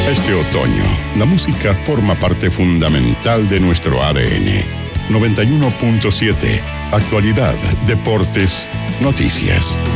Este otoño, la música forma parte fundamental de nuestro ADN. 91.7. Actualidad, deportes, noticias.